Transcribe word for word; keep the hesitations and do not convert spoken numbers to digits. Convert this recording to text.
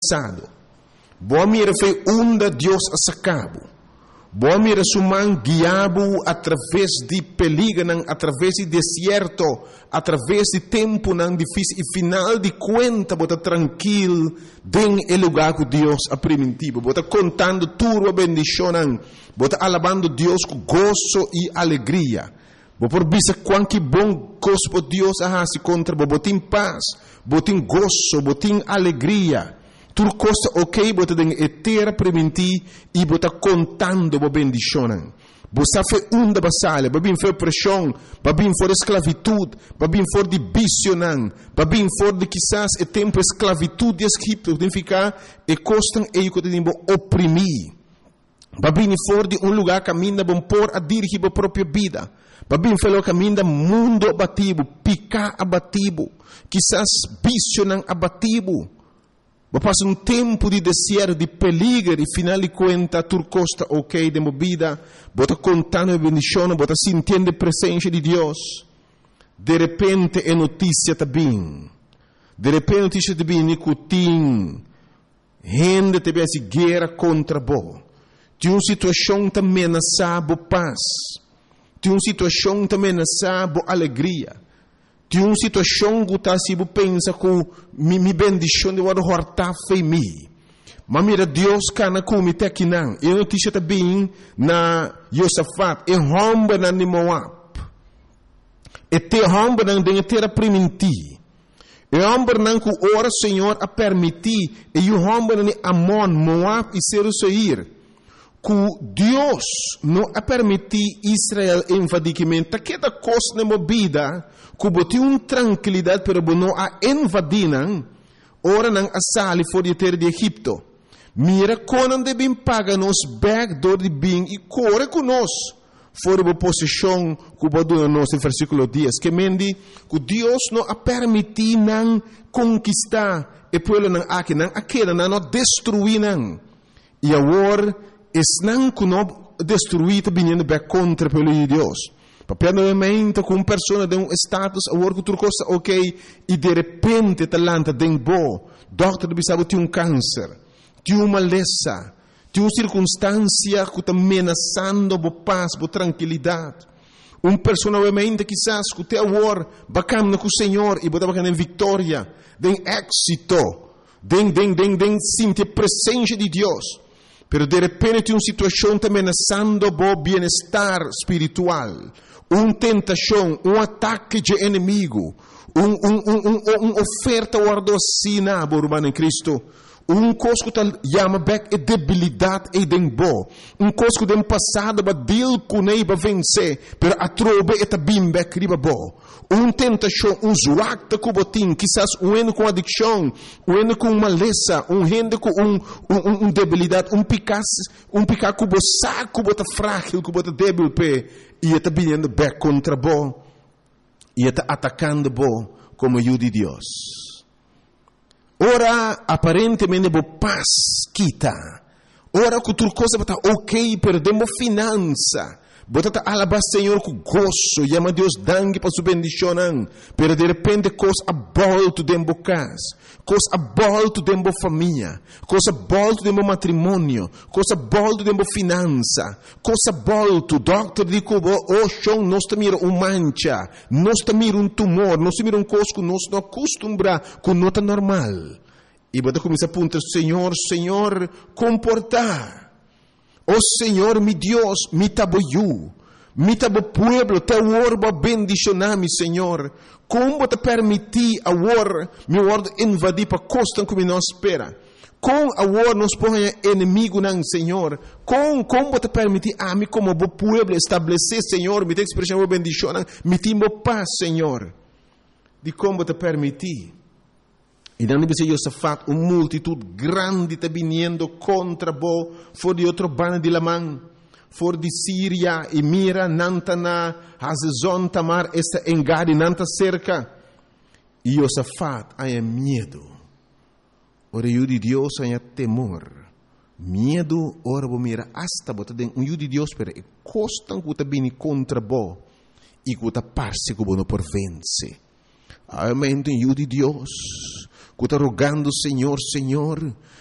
passado. Boa mira foi onde Deus a sacabo. Boa mira suman guiabo através de perigo, através de deserto, através de tempo não difícil e final de conta, bota tranquilo, den el lugar que Deus a primitivo, bota contando tua bendição, bota alabando Deus com gozo e alegria. Bota por bisa quanto bom coisa Deus a se contra, bota em paz, bota em gozo, bota em alegria. Tur costa ok, bota den etera primiti e bota contando bo bendicionan. Bosa fe unda basale, babin fe pressão, babin for esclavitud, babin for de bicionan, babin for de quizás e tempo esclavitud de Egipto, significa e costan e que tem bo oprimir. Babin for de um lugar caminha bom por a dirigir a própria vida. Babin felo caminha mundo abativo, picar abativo, quizás bicionan abativo. Passa um tempo de deserto, de perigo, e final de conta, tu costa ok de movida, bota contando a bendição, bota sentindo a presença de Deus. De repente é notícia também. De repente notícia também, nicotim. Gente também se guerra contra bo. Tem uma situação também na sabo paz. Tem uma situação também na sabo alegria. Tem uma situação que está se pensa que mi, mi bendição de wado horta foi mi. Mas mira Deus cana com mi te não. E notícia também na Josafat, e romba na de Moab. E te romba na de terra primiti. E romba na que ora Senhor a permitir, e o romba na de Amon, Moab e Seir. Que Deus não a permitir Israel invadimento, que da coisa na movida, que botou uma tranquilidade, pero não a invadiram, ora não a sali fora de terra de Egipto. Mira quando devem pagar nos backdoor de bem e corre conosco, fora da posição que botou nos em versículo dez, que mendi que Deus não a permitir não conquistar e pueblo não aqui não aquela não destruir não. E agora es não que não destruir vindo bem contra o povo de Deus. Papel novamente com uma pessoa de um status, agora que tu costa ok, e de repente talanta de bo, doctor bisabo tem um câncer, tem uma maleza, tem uma circunstância que está ameaçando a paz, a tranquilidade. Uma pessoa novamente quizás que te agora bacana com o Senhor e bota bacana em vitória, de êxito, de de de de sentir a presença de Deus. Pero de repente tem uma situação também ameaçando o bem-estar espiritual, uma tentação, um ataque de inimigo, uma um, um, um, um oferta guardocina, urbana em Cristo, um coisa que chama back é debilidade e dembo, um coisa que tem passado para deal com ele para vencer, pero a trobe é também back riba bo, uma tentação, um zoacta que botim, quizás um eno com adicção, um eno com maleza, um rende com um, um, um debilidade, um picar, um picar que bo saco, bota frágil, que bota débil pé, e está vindo back contra bo, e está atacando bo como o de Deus. Ora, aparentemente, bo paz quita. Ora, que tudo coisa está ok, perdemos finança. Bota alabar Senhor com gozo, chama Deus dangue para sua bendição. Pero de repente, coisa a volta dentro da casa, coisa a volta dentro da família, coisa a volta dentro do matrimônio, coisa a volta dentro da finança, coisa a volta. Doctor diz que o chão nós temos uma mancha, nós temos um tumor, nós temos um coisa que nós não acostumbramos, que não é normal. E bota começa a apontar, Senhor, Senhor, comportar. Oh Senhor, mi Deus, mi taboyu, mi tabo pueblo, te orba bendicionar-me, Senhor. Como te permitir agora, mi word invadir para costa como nós espera. Com agora nos põe inimigo não, Senhor. Com como te permitir a mim como bo pueblo estabelecer, Senhor, me te expressão bendição, me timbo paz, Senhor. De como te permitir. E não deve ser Josafat, uma multitud grande está vindo contra bo, for de outro bando de Lamã, for de Síria, e mira, nanta na Hazezon Tamar, esta engade, nanta cerca. E Josafat, há medo. Ora, o de Deus há temor. Medo, ora, bo mira, hasta bota den, o de Deus, pero e costan que está vindo contra bo, e que está parce que bo não por vence. Amém, o de Deus. Que está rogando, Senhor, Senhor,